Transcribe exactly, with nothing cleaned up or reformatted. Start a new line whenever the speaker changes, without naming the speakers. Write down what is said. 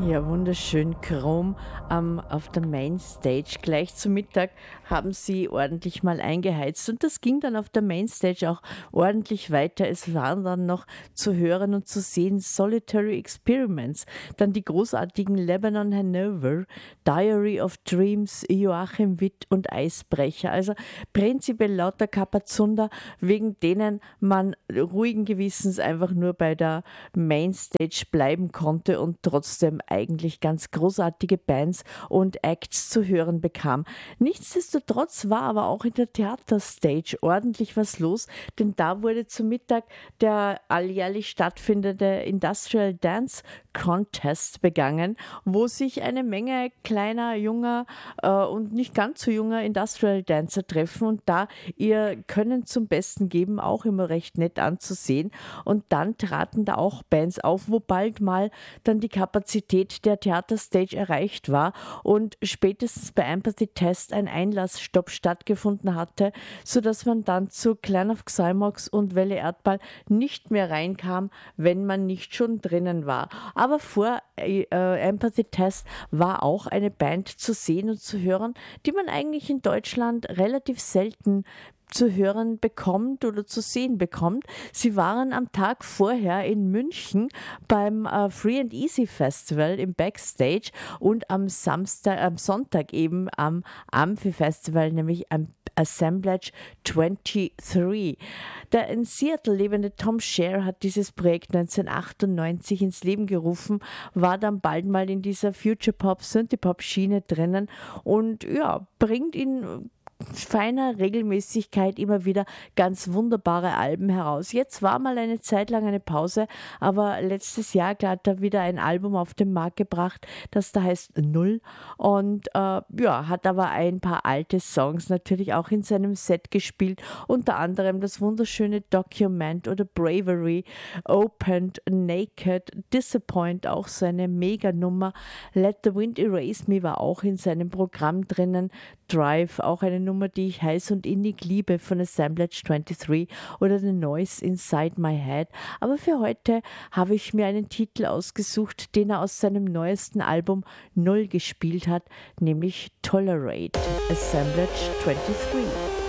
Ja, wunderschön. Chrom ähm, auf der Mainstage. Gleich zu Mittag haben sie ordentlich mal eingeheizt und das ging dann auf der Mainstage auch ordentlich weiter. Es waren dann noch zu hören und zu sehen Solitary Experiments, dann die großartigen Lebanon Hanover, Diary of Dreams, Joachim Witt und Eisbrecher. Also prinzipiell lauter Kapazunder, wegen denen man ruhigen Gewissens einfach nur bei der Mainstage bleiben konnte und trotzdem eigentlich ganz großartige Bands und Acts zu hören bekam. Nichtsdestotrotz war aber auch in der Theaterstage ordentlich was los, denn da wurde zu Mittag der alljährlich stattfindende Industrial Dance Contest begangen, wo sich eine Menge kleiner, junger äh, und nicht ganz so junger Industrial Dancer treffen und da ihr Können zum Besten geben, auch immer recht nett anzusehen. Und dann traten da auch Bands auf, wo bald mal dann die Kapazität der Theaterstage erreicht war und spätestens bei Empathy Test ein Einlassstopp stattgefunden hatte, sodass man dann zu Clan of Xymox und Welle Erdball nicht mehr reinkam, wenn man nicht schon drinnen war. Aber vor äh, Empathy Test war auch eine Band zu sehen und zu hören, die man eigentlich in Deutschland relativ selten zu hören bekommt oder zu sehen bekommt. Sie waren am Tag vorher in München beim äh, Free and Easy Festival im Backstage und am Samstag, am Sonntag eben am Amphi Festival, nämlich am Assemblage dreiundzwanzig. Der in Seattle lebende Tom Scher hat dieses Projekt neunzehnhundertachtundneunzig ins Leben gerufen, war dann bald mal in dieser Future Pop, Synthie-Pop Schiene drinnen und ja, bringt ihn feiner Regelmäßigkeit immer wieder ganz wunderbare Alben heraus. Jetzt war mal eine Zeit lang eine Pause, aber letztes Jahr hat er wieder ein Album auf den Markt gebracht, das da heißt Null und äh, ja, hat aber ein paar alte Songs natürlich auch in seinem Set gespielt, unter anderem das wunderschöne Document oder Bravery, Opened, Naked, Disappoint, auch so eine Meganummer, Let the Wind Erase Me war auch in seinem Programm drinnen, Drive, auch eine Nummer, die ich heiß und innig liebe von Assemblage dreiundzwanzig oder The Noise Inside My Head. Aber für heute habe ich mir einen Titel ausgesucht, den er aus seinem neuesten Album Null gespielt hat, nämlich Tolerate, Assemblage dreiundzwanzig.